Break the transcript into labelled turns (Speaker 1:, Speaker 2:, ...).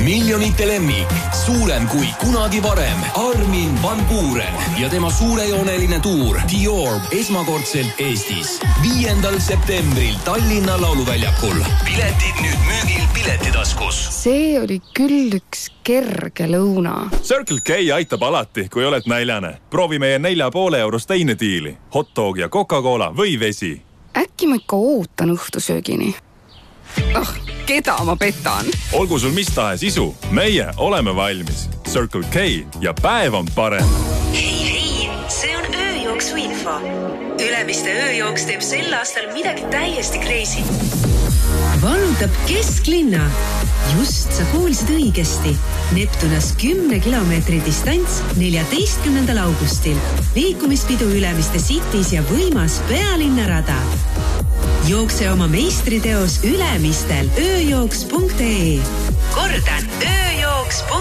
Speaker 1: Miljonite lemmik, suurem kui kunagi varem. Armin van Buuren ja tema suurejooneline tuur Dior esmakordselt Eestis. 5. septembril Tallinna Lauluväljakul. Piletid nüüd müügil Piletitaskus.
Speaker 2: See oli küll üks kerge lõuna.
Speaker 3: Circle K aitab alati, kui oled näljane. Proovi meie 4,5 eurost teine diili. Hotdog ja Coca-Cola või vesi.
Speaker 2: Äkki ma ikka ootan õhtusöögini? Keda ma petan?
Speaker 3: Olgu sul mis tahes isu, meie oleme valmis. Circle K ja päev on parem.
Speaker 4: Hei, see on ööjooksu info. Ülemiste ööjooks teeb sel aastal midagi täiesti crazy. Valutab kesklinna. Just sa kuulsid õigesti. Neptunas 10 kilomeetri distants 14. augustil. Liikumispidu Ülemiste Cities ja võimas pealinnarada. Jookse oma meistriteos Ülemistel ööjooks.ee. Kordan, ööjooks.ee.